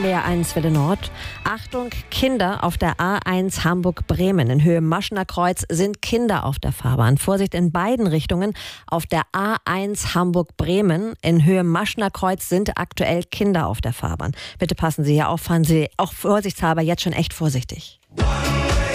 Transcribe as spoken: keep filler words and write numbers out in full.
N D R eins Welle Nord. Achtung, Kinder auf der A eins Hamburg-Bremen. In Höhe Maschener Kreuz sind Kinder auf der Fahrbahn. Vorsicht in beiden Richtungen. Auf der A eins Hamburg-Bremen in Höhe Maschener Kreuz sind aktuell Kinder auf der Fahrbahn. Bitte passen Sie hier auf, fahren Sie auch vorsichtshalber jetzt schon echt vorsichtig.